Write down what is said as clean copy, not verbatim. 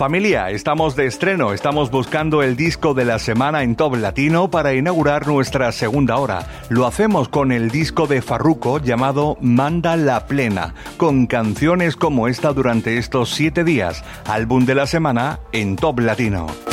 Familia, estamos de estreno, estamos buscando el disco de la semana en Top Latino para inaugurar nuestra segunda hora. Lo hacemos con el disco de Farruko llamado Manda la Plena, con canciones como esta durante estos 7 días, álbum de la semana en Top Latino.